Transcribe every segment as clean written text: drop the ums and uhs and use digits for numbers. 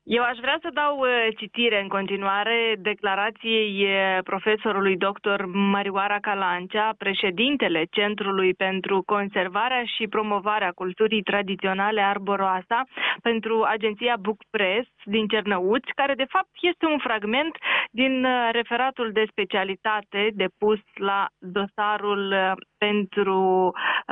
Eu aș vrea să dau citire în continuare declarației profesorului dr. Mărioara Calancea, președintele Centrului pentru Conservarea și Promovarea Culturii Tradiționale Arboroasa pentru agenția Book Press din Cernăuți, care de fapt este un fragment din referatul de specialitate depus la dosarul pentru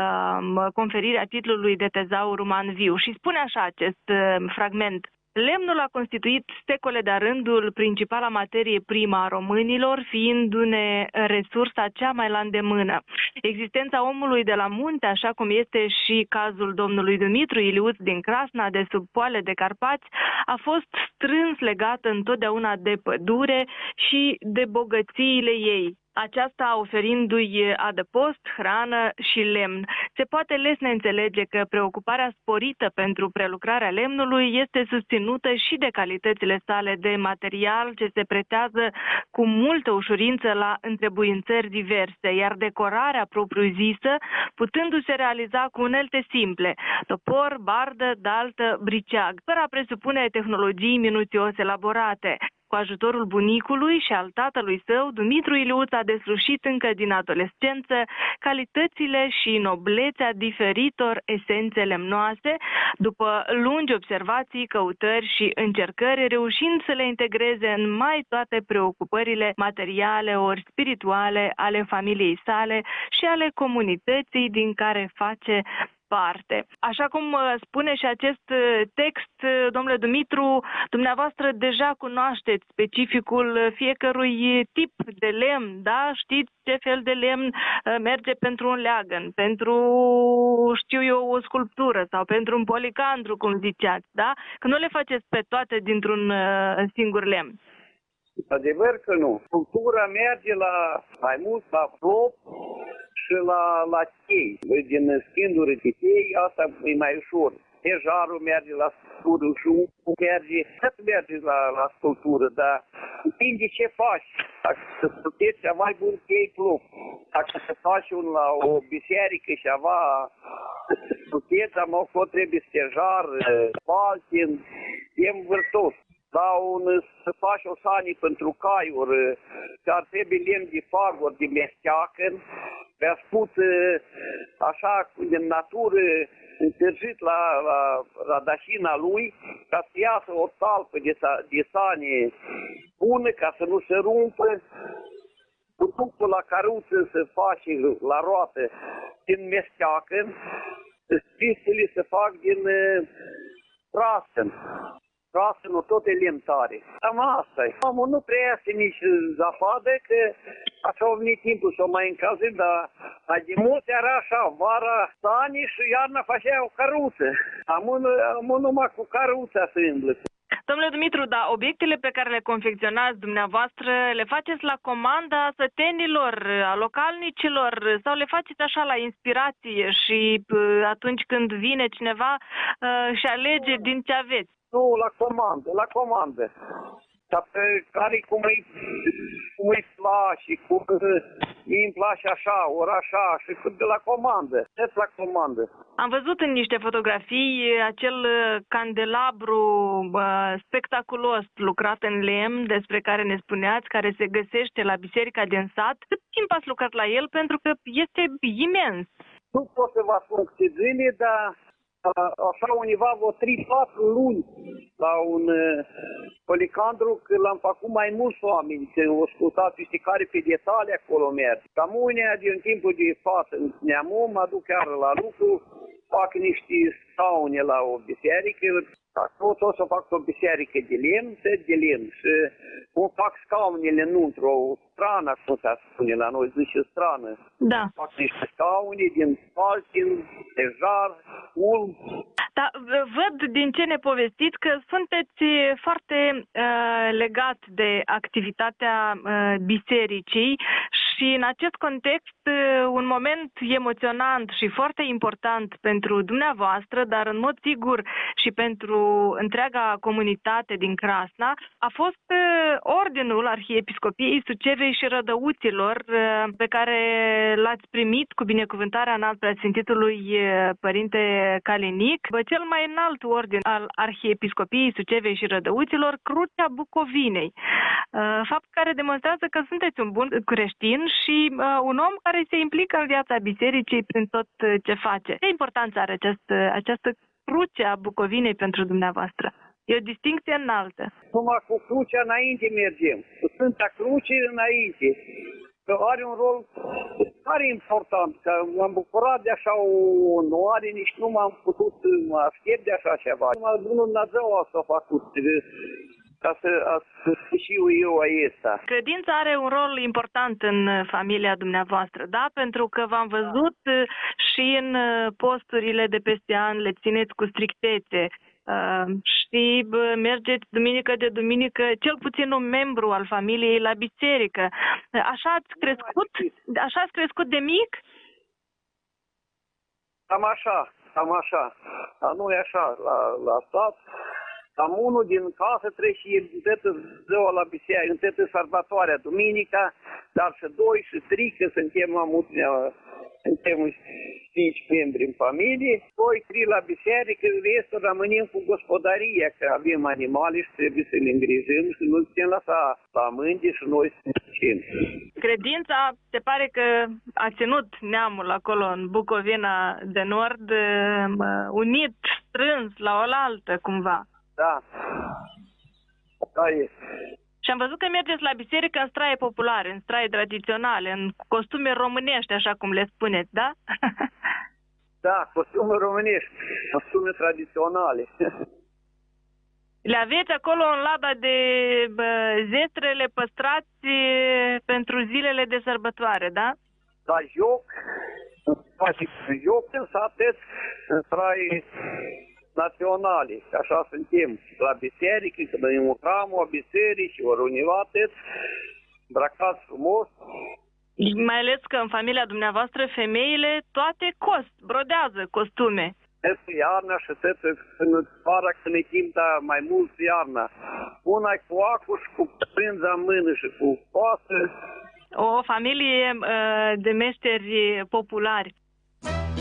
conferirea titlului de tezaur uman viu. Și spune așa acest fragment: lemnul a constituit secole de-a rândul principala materie primă a românilor, fiindu-ne resursa cea mai la îndemână. Existența omului de la munte, așa cum este și cazul domnului Dumitru Iliuț din Crasna, de sub poale de Carpați, a fost strâns legată întotdeauna de pădure și de bogățiile ei, aceasta oferindu-i adăpost, hrană și lemn. Se poate lesne înțelege că preocuparea sporită pentru prelucrarea lemnului este susținută și de calitățile sale de material ce se pretează cu multă ușurință la întrebuințări diverse, iar decorarea propriu-zisă putându-se realiza cu unelte simple, topor, bardă, daltă, briceag, fără a presupune tehnologii minuțios elaborate. Cu ajutorul bunicului și al tatălui său, Dumitru Iliuț a deslușit încă din adolescență calitățile și noblețea diferitor esențe lemnoase, după lungi observații, căutări și încercări, reușind să le integreze în mai toate preocupările materiale ori spirituale ale familiei sale și ale comunității din care face parte. Așa cum spune și acest text, domnule Dumitru, dumneavoastră deja cunoașteți specificul fiecărui tip de lemn, da? Știți ce fel de lemn merge pentru un leagăn, pentru, știu eu, o sculptură sau pentru un policandru, cum ziceați, da? Că nu le faceți pe toate dintr-un singur lemn. Adevăr că nu. Sculptura merge la mai mult la plop și la chei. Din schinduri de chei, asta e mai ușor. Tejarul merge la sculptură și unul merge, tot merge la sculptură, dar depinde ce faci. Dacă să sculpteți ceva mai bun chei plop. Dacă să faci la o biserică și ceva, să sculpteți, am trebuie stejar, baltin, e învârtos. Să faci o sani pentru caiuri, ar trebui lemn de faguri, de mesteacă, mi-a spus așa, din natură, întârjit la rădășina lui, ca să iasă o talpă de sani bună, ca să nu se rumpă, putucul la căruță să faci la roată din mesteacă, spistele se fac din prasen. Prasenul tot e lemn tare. Cam asta-i. Omul nu prea iasă nici zapadă, că așa a venit timpul să o mai încălzim, dar de mult era așa, vara sani și iarna făcea o căruță. Am numai cu căruța să îmblă. Domnule Dumitru, dar obiectele pe care le confecționați dumneavoastră le faceți la comanda sătenilor, a localnicilor sau le faceți așa la inspirație și atunci când vine cineva și alege din ce aveți? Nu, la comandă. Dar pe care cum îi place, cum îi place așa, ori așa, și cât de la comandă. Tot la comandă. Am văzut în niște fotografii acel candelabru spectaculos lucrat în lemn, despre care ne spuneați, care se găsește la biserica din sat. Cât timp ați lucrat la el? Pentru că este imens. Nu pot să vă spun câte zile, dar așa undeva vreo 3-4 luni la un policandru, că l-am făcut mai mulți oameni, că au ascultat fiecare pe detalii acolo merge. Cam unea din timpul de față în Neamul, mă duc chiar la lucru, fac niște scaune la o biserică, acolo tot să fac o biserică de lemn, și fac scaunele înăuntru, o strană, cum se spune la noi, zice strană. Da. Fac niște scaune din paltin, tejar, ulm. Da, văd din ce ne povestiți că sunteți foarte legat de activitatea bisericii Și în acest context, un moment emoționant și foarte important pentru dumneavoastră, dar în mod sigur și pentru întreaga comunitate din Crasna, a fost Ordinul Arhiepiscopiei Sucevei și Rădăuților, pe care l-ați primit cu binecuvântarea înalt preasfințitului Părinte Calinic, cel mai înalt ordin al Arhiepiscopiei Sucevei și Rădăuților, Crucea Bucovinei. Fapt care demonstrează că sunteți un bun creștin și un om care se implică în viața bisericii prin tot ce face. Ce importanță are această Cruce a Bucovinei pentru dumneavoastră? E o distincție înaltă. Numai cu crucea înainte mergem, cu Sfânta Cruce înainte. Că are un rol tare important, că m-am bucurat de așa o onoare, nici nu m-am putut mă aștept de așa ceva. Numai Bunul Dumnezeu asta a făcut, ca să știu eu aiesta. Credința are un rol important în familia dumneavoastră, da? Pentru că v-am văzut și în posturile de peste an, le țineți cu strictețe. Și mergeți duminică de duminică, cel puțin un membru al familiei la biserică. Așa ați crescut? Așa ați crescut de mic? Cam așa. Dar nu e așa, la stat. Am unul din casă trece întâi ziua la biserică, întâi sărbătoarea duminica, dar și 2 și 3, că suntem 5 membri în familie, 2-3 la biserică, restul rămânem cu gospodăria, că avem animale și trebuie să le îngrijim și nu putem lăsa la mânge și noi să ducem. Credința, se pare că a ținut neamul acolo în Bucovina de Nord, unit, strâns la oaltă cumva. Da. Da, e. Și am văzut că mergeți la biserică în straie populare, în straie tradiționale, în costume românești, așa cum le spuneți, da? Da, costume românești, costume tradiționale. Le aveți acolo în lada de zestre, le păstrați pentru zilele de sărbătoare, da? Da, joc în sate, în straie naționale, așa suntem la biserică, când ne mutram o biserică, ori universități, îmbrăcați frumos. Mai ales că în familia dumneavoastră femeile toate brodează costume. Este iarna și în vara când ne chimta mai mult iarna. Una cu acu și cu prânza în mână și cu coasă. O familie de meșteri populari.